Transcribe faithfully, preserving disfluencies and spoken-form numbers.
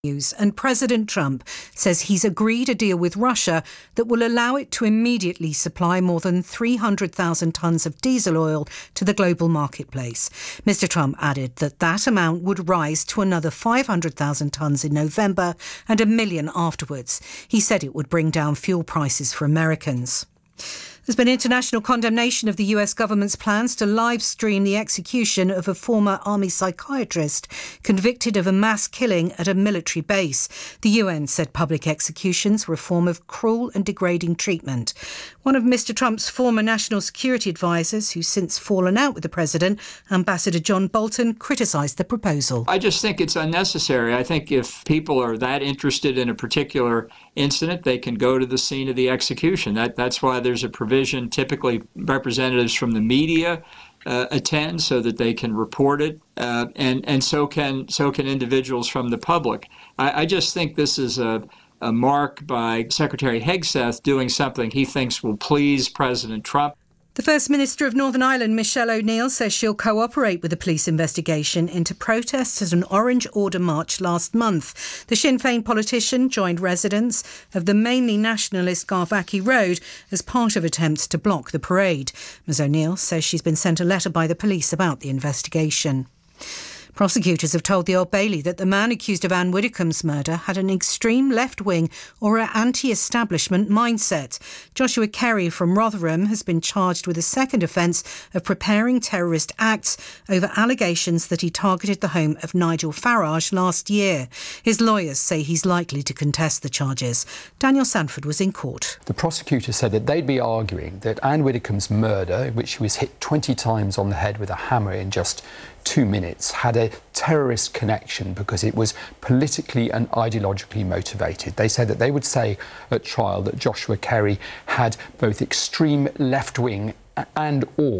News, and President Trump says he's agreed a deal with Russia that will allow it to immediately supply more than three hundred thousand tonnes of diesel oil to the global marketplace. Mister Trump added that that amount would rise to another five hundred thousand tonnes in November and a million afterwards. He said it would bring down fuel prices for Americans. There's been international condemnation of the U S government's plans to live stream the execution of a former army psychiatrist convicted of a mass killing at a military base. The U N said public executions were a form of cruel and degrading treatment. One of Mister Trump's former national security advisers, who's since fallen out with the president, Ambassador John Bolton, criticised the proposal. I just think it's unnecessary. I think if people are that interested in a particular incident, they can go to the scene of the execution. That, that's why there's a provision. Typically, representatives from the media uh, attend so that they can report it, uh, and and so can so can individuals from the public. I, I just think this is a, a mark by Secretary Hegseth doing something he thinks will please President Trump. The First Minister of Northern Ireland, Michelle O'Neill, says she'll cooperate with the police investigation into protests at an Orange Order march last month. The Sinn Féin politician joined residents of the mainly nationalist Garvaghy Road as part of attempts to block the parade. Miz O'Neill says she's been sent a letter by the police about the investigation. Prosecutors have told the Old Bailey that the man accused of Anne Widdecombe's murder had an extreme left-wing or anti-establishment mindset. Joshua Kerry from Rotherham has been charged with a second offence of preparing terrorist acts over allegations that he targeted the home of Nigel Farage last year. His lawyers say he's likely to contest the charges. Daniel Sanford was in court. The prosecutor said that they'd be arguing that Anne Widdecombe's murder, in which she was hit twenty times on the head with a hammer in just two minutes, had a terrorist connection because it was politically and ideologically motivated. They said that they would say at trial that Joshua Kerry had both extreme left-wing and or